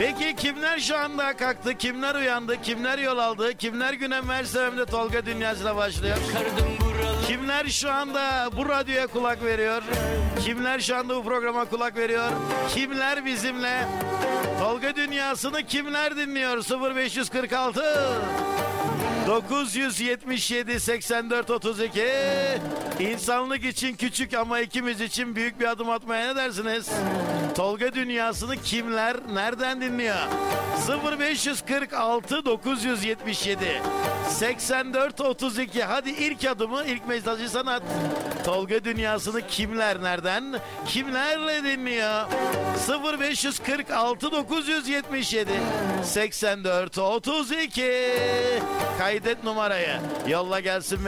Peki kimler şu anda kalktı, kimler uyandı, kimler yol aldı, kimler Günem Mersem'de Tolga Dünyası'na başlıyor? Kimler şu anda bu radyoya kulak veriyor? Kimler şu anda bu programa kulak veriyor? Kimler bizimle? Tolga Dünyası'nı kimler dinliyor? 0546 977 84 32. İnsanlık için küçük ama ikimiz için büyük bir adım atmaya ne dersiniz? Tolga Dünyası'nı kimler nereden dinliyor? 0546 977 84 32. Hadi ilk adımı, ilk mesajı sana at. Tolga Dünyası'nı kimler nereden, kimlerle dinliyor? 0546 977 84 32. Kaydet numarayı. Yolla gelsin.